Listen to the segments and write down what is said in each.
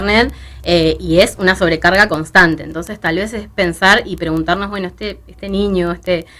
y es una sobrecarga constante. Entonces tal vez es pensar y preguntarnos, bueno, este niño,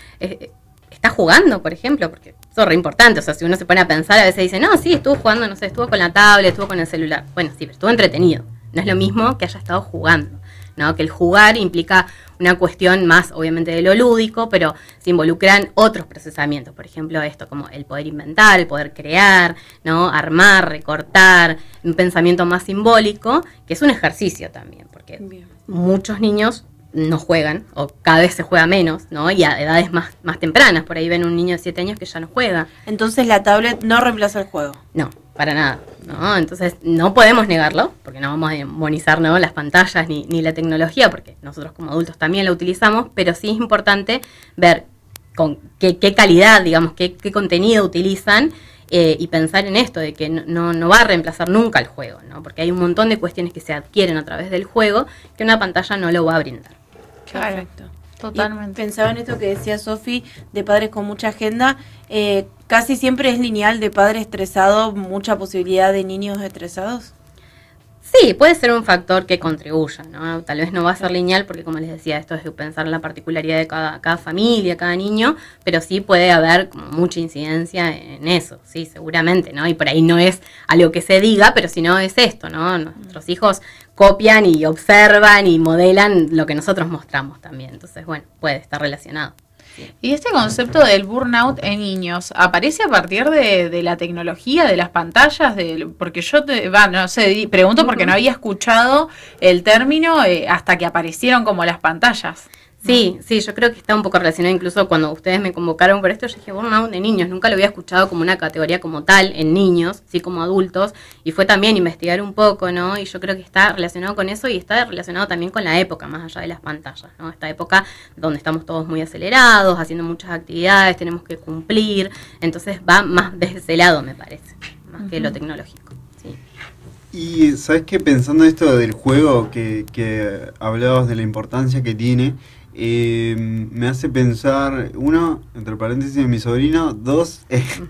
¿está jugando, por ejemplo? Porque eso es re importante. O sea, si uno se pone a pensar, a veces dice, no, sí, estuvo jugando, no sé, estuvo con la tablet, estuvo con el celular. Bueno, sí, pero estuvo entretenido. No es lo mismo que haya estado jugando, ¿no? Que el jugar implica una cuestión más, obviamente, de lo lúdico, pero se involucran otros procesamientos. Por ejemplo, esto, como el poder inventar, el poder crear, ¿no? Armar, recortar, un pensamiento más simbólico, que es un ejercicio también, porque muchos niños no juegan, o cada vez se juega menos, ¿no? Y a edades más tempranas, por ahí ven un niño de 7 años que ya no juega. Entonces la tablet no reemplaza el juego. No, para nada, ¿no? Entonces no podemos negarlo, porque no vamos a demonizar, ¿no?, las pantallas ni la tecnología, porque nosotros como adultos también la utilizamos, pero sí es importante ver con qué calidad, digamos, qué contenido utilizan, y pensar en esto, de que no va a reemplazar nunca el juego, ¿no? Porque hay un montón de cuestiones que se adquieren a través del juego que una pantalla no lo va a brindar. Perfecto. Totalmente. Y pensaba en esto que decía Sofi, de padres con mucha agenda, casi siempre es lineal de padre estresado, mucha posibilidad de niños estresados. Sí, puede ser un factor que contribuya, ¿no? Tal vez no va a ser lineal porque, como les decía, esto es de pensar en la particularidad de cada familia, cada niño, pero sí puede haber como mucha incidencia en eso, sí, seguramente, ¿no? Y por ahí no es algo que se diga, pero si no es esto, ¿no? Nuestros hijos copian y observan y modelan lo que nosotros mostramos también, entonces, bueno, puede estar relacionado. Y este concepto del burnout en niños, ¿aparece a partir de la tecnología, de las pantallas? Porque yo, no sé, pregunto porque no había escuchado el término hasta que aparecieron como las pantallas. Sí, yo creo que está un poco relacionado. Incluso cuando ustedes me convocaron por esto, yo dije burnout de niños, nunca lo había escuchado como una categoría como tal en niños, sí, como adultos, y fue también investigar un poco, ¿no? Y yo creo que está relacionado con eso y está relacionado también con la época, más allá de las pantallas, ¿no? Esta época donde estamos todos muy acelerados, haciendo muchas actividades, tenemos que cumplir, entonces va más desde ese lado, me parece, más que lo tecnológico. Sí. Y ¿sabes qué? Pensando esto del juego, que hablabas de la importancia que tiene, me hace pensar, uno, entre paréntesis, mi sobrino, dos,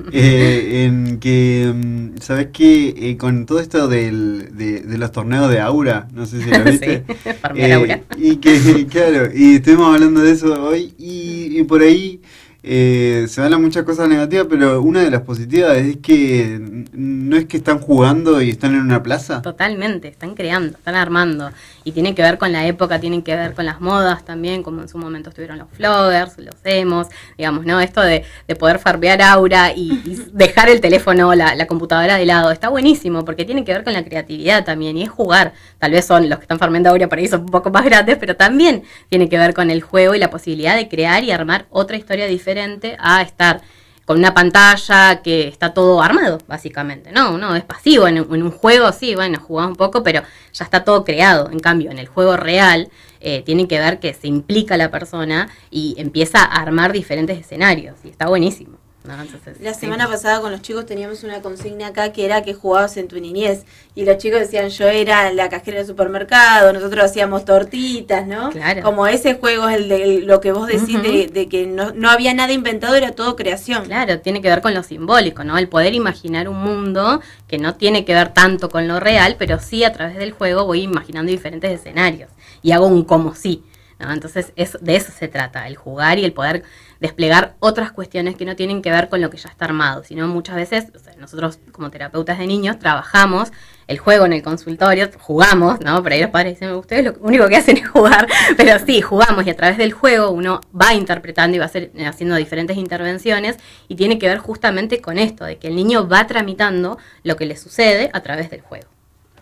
en que, ¿sabes qué? Con todo esto de los torneos de Aura, no sé si lo viste. Sí, farmear Aura. Y que, claro, y estuvimos hablando de eso hoy, y por ahí se hablan muchas cosas negativas, pero una de las positivas es que no es que están jugando y están en una plaza. Totalmente, están creando, están armando, y tiene que ver con la época, tiene que ver con las modas también, como en su momento estuvieron los floggers, los emos, digamos, ¿no? Esto de poder farbear Aura y dejar el teléfono, la computadora de lado, está buenísimo, porque tiene que ver con la creatividad también, y es jugar. Tal vez son los que están farmeando Aura, por ahí son un poco más grandes, pero también tiene que ver con el juego y la posibilidad de crear y armar otra historia diferente a estar con una pantalla que está todo armado, básicamente. No, uno es pasivo en un juego, sí, bueno, jugamos un poco, pero ya está todo creado. En cambio, en el juego real, tiene que ver que se implica la persona y empieza a armar diferentes escenarios, y está buenísimo, ¿no? Entonces, la semana pasada con los chicos teníamos una consigna acá que era que jugabas en tu niñez, y los chicos decían, yo era la cajera del supermercado, nosotros hacíamos tortitas, ¿no? Claro. Como ese juego es el de lo que vos decís, de que no había nada inventado, era todo creación. Claro, tiene que ver con lo simbólico, ¿no? El poder imaginar un mundo que no tiene que ver tanto con lo real, pero sí a través del juego voy imaginando diferentes escenarios y hago un como sí, ¿no? Entonces de eso se trata, el jugar y el poder desplegar otras cuestiones que no tienen que ver con lo que ya está armado, sino muchas veces, o sea, nosotros como terapeutas de niños trabajamos el juego en el consultorio, jugamos, ¿no? Por ahí los padres dicen, ustedes lo único que hacen es jugar, pero sí, jugamos, y a través del juego uno va interpretando y va haciendo diferentes intervenciones, y tiene que ver justamente con esto, de que el niño va tramitando lo que le sucede a través del juego.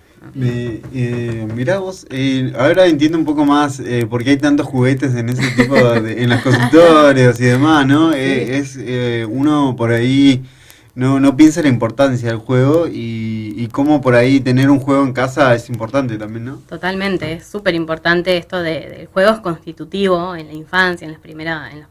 Mirá vos, ahora entiendo un poco más por qué hay tantos juguetes en ese tipo en los consultorios y demás, ¿no? Sí. Uno por ahí no piensa la importancia del juego y cómo por ahí tener un juego en casa es importante también, ¿no? Totalmente, es súper importante esto del juego, es constitutivo en la infancia, en los primeros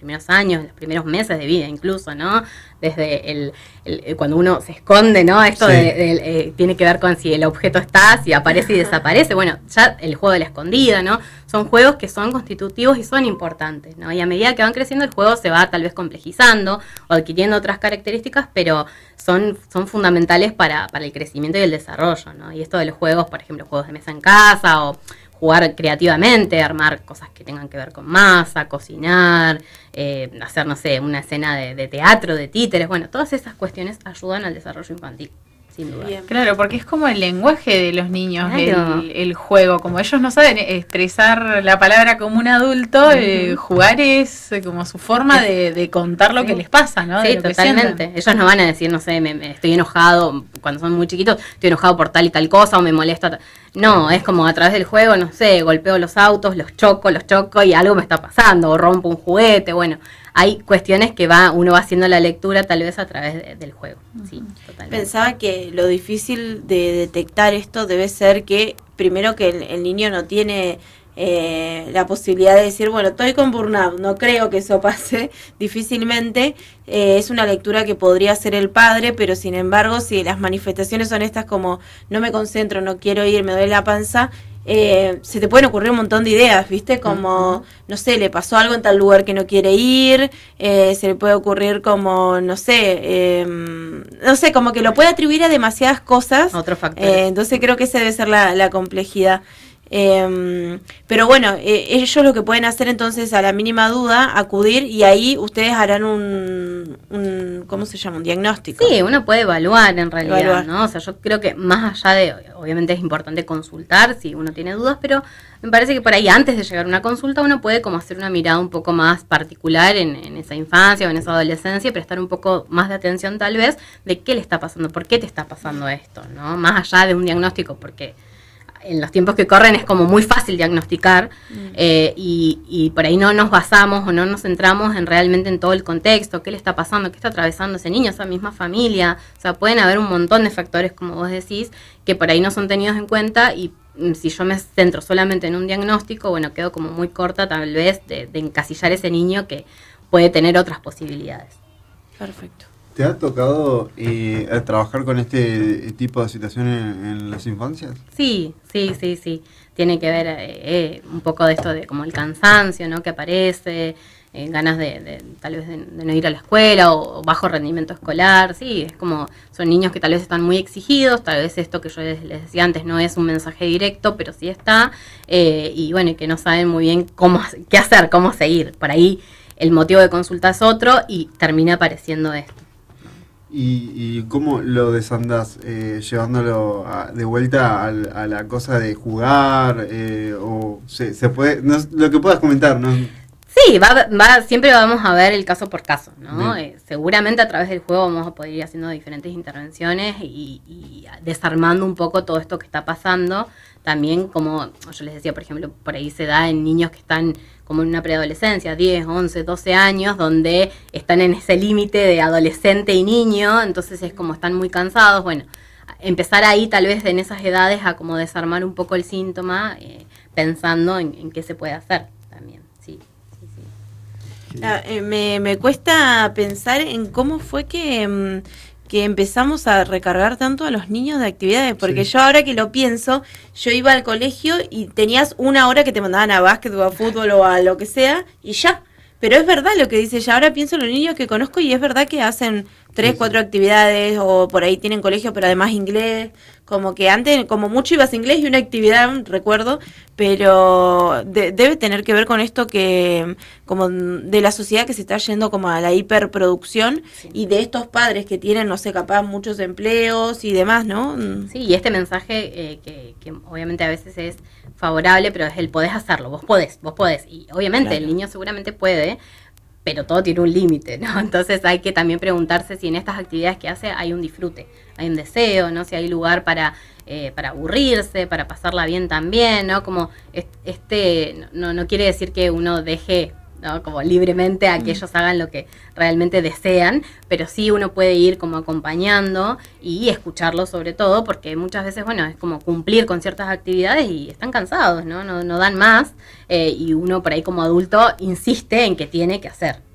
primeros años, en los primeros meses de vida incluso, ¿no? Desde cuando uno se esconde, ¿no? Esto Sí. tiene que ver con si el objeto está, si aparece y desaparece. Bueno, ya el juego de la escondida, ¿no? Son juegos que son constitutivos y son importantes, ¿no? Y a medida que van creciendo el juego se va tal vez complejizando o adquiriendo otras características, pero son fundamentales para el crecimiento y el desarrollo, ¿no? Y esto de los juegos, por ejemplo, juegos de mesa en casa o jugar creativamente, armar cosas que tengan que ver con masa, cocinar, hacer, no sé, una escena de teatro, de títeres. Bueno, todas esas cuestiones ayudan al desarrollo infantil, sin duda. Bien. Claro, porque es como el lenguaje de los niños, Claro. el juego. Como ellos no saben expresar la palabra como un adulto, jugar es como su forma de contar lo que les pasa, ¿no? De Sí, lo que totalmente. sienten. Ellos no van a decir, no sé, me estoy enojado, cuando son muy chiquitos, estoy enojado por tal y tal cosa o me molesta. No, es como a través del juego, no sé, golpeo los autos, los choco y algo me está pasando, o rompo un juguete. Bueno, hay cuestiones que uno va haciendo la lectura tal vez a través del juego. Sí, totalmente. Pensaba que lo difícil de detectar esto debe ser que primero que el niño no tiene la posibilidad de decir, bueno, estoy con burnout, no creo que eso pase, difícilmente. Es una lectura que podría hacer el padre, pero sin embargo, si las manifestaciones son estas como no me concentro, no quiero ir, me duele la panza, se te pueden ocurrir un montón de ideas, ¿viste? Como, no sé, le pasó algo en tal lugar que no quiere ir, se le puede ocurrir como, no sé, como que lo puede atribuir a demasiadas cosas. Otros factores. Entonces creo que esa debe ser la complejidad. Pero bueno, ellos lo que pueden hacer entonces a la mínima duda, acudir y ahí ustedes harán un ¿cómo se llama? Un diagnóstico. Sí, uno puede evaluar en realidad, Evaluar. ¿no? O sea, yo creo que más allá de, obviamente es importante consultar si uno tiene dudas, pero me parece que por ahí antes de llegar a una consulta uno puede como hacer una mirada un poco más particular en esa infancia o en esa adolescencia y prestar un poco más de atención tal vez de qué le está pasando, por qué te está pasando esto, ¿no? Más allá de un diagnóstico, porque en los tiempos que corren es como muy fácil diagnosticar y por ahí no nos basamos o no nos centramos realmente en todo el contexto, qué le está pasando, qué está atravesando ese niño, esa misma familia. O sea, pueden haber un montón de factores, como vos decís, que por ahí no son tenidos en cuenta y si yo me centro solamente en un diagnóstico, bueno, quedo como muy corta tal vez de encasillar ese niño que puede tener otras posibilidades. Perfecto. ¿Te ha tocado trabajar con este tipo de situaciones en las infancias? Sí. Tiene que ver un poco de esto de como el cansancio, ¿no? Que aparece, ganas de tal vez de no ir a la escuela o bajo rendimiento escolar. Sí, es como son niños que tal vez están muy exigidos, tal vez esto que yo les decía antes no es un mensaje directo, pero sí está, y bueno, y que no saben muy bien qué hacer, cómo seguir. Por ahí el motivo de consulta es otro y termina apareciendo esto. ¿Y cómo lo desandás? ¿Llevándolo de vuelta a la cosa de jugar? ¿O se puede? No, lo que puedas comentar, ¿no? Sí, siempre vamos a ver el caso por caso, ¿no? Seguramente a través del juego vamos a poder ir haciendo diferentes intervenciones y desarmando un poco todo esto que está pasando. También, como yo les decía, por ejemplo, por ahí se da en niños que están como en una preadolescencia, 10, 11, 12 años, donde están en ese límite de adolescente y niño, entonces es como están muy cansados. Bueno, empezar ahí tal vez en esas edades a como desarmar un poco el síntoma, pensando en qué se puede hacer también, sí. Me cuesta pensar en cómo fue que empezamos a recargar tanto a los niños de actividades, porque yo ahora que lo pienso, yo iba al colegio y tenías una hora que te mandaban a básquet o a fútbol o a lo que sea, y ya. Pero es verdad lo que dice ella. Ahora pienso en los niños que conozco y es verdad que hacen 3, 4 actividades o por ahí tienen colegio, pero además inglés. Como que antes, como mucho ibas a inglés y una actividad, recuerdo, pero debe tener que ver con esto que, como de la sociedad que se está yendo como a la hiperproducción y de estos padres que tienen, no sé, capaz muchos empleos y demás, ¿no? Sí, y este mensaje que obviamente a veces es favorable, pero es el podés hacerlo, vos podés. Y obviamente Claro. el niño seguramente puede, pero todo tiene un límite, ¿no? Entonces hay que también preguntarse si en estas actividades que hace hay un disfrute, hay un deseo, ¿no? Si hay lugar para aburrirse, para pasarla bien también, ¿no? Como no quiere decir que uno deje, ¿no? Como libremente a que ellos hagan lo que realmente desean, pero sí uno puede ir como acompañando y escucharlos sobre todo, porque muchas veces, bueno, es como cumplir con ciertas actividades y están cansados, ¿no? No dan más, y uno por ahí como adulto insiste en que tiene que hacer.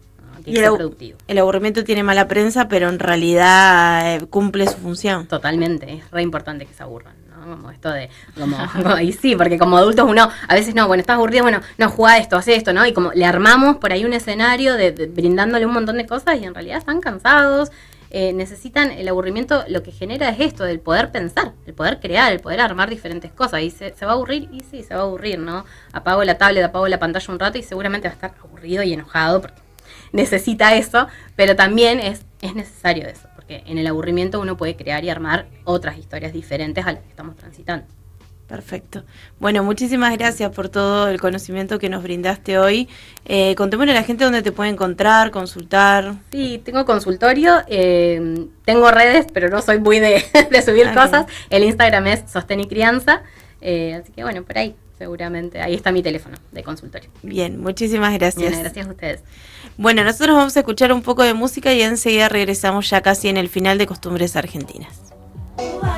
que sea productivo. El aburrimiento tiene mala prensa, pero en realidad cumple su función. Totalmente, es re importante que se aburran, ¿no? Como esto de, y sí, porque como adultos uno, a veces no, bueno, estás aburrido, bueno, no, jugá esto, hace esto, ¿no? Y como le armamos por ahí un escenario de brindándole un montón de cosas y en realidad están cansados, necesitan, el aburrimiento lo que genera es esto, del poder pensar, el poder crear, el poder armar diferentes cosas. Y se va a aburrir, y sí, se va a aburrir, ¿no? Apago la tablet, apago la pantalla un rato y seguramente va a estar aburrido y enojado porque necesita eso, pero también es necesario eso, porque en el aburrimiento uno puede crear y armar otras historias diferentes a las que estamos transitando. Perfecto. Bueno, muchísimas gracias por todo el conocimiento que nos brindaste hoy. Contémosle a la gente dónde te puede encontrar, consultar. Sí, tengo consultorio, tengo redes, pero no soy muy de subir cosas. El Instagram es Sostén y Crianza, así que bueno, por ahí seguramente, ahí está mi teléfono de consultorio. Bien, muchísimas gracias. Bien, gracias a ustedes. Bueno, nosotros vamos a escuchar un poco de música y enseguida regresamos ya casi en el final de Costumbres Argentinas.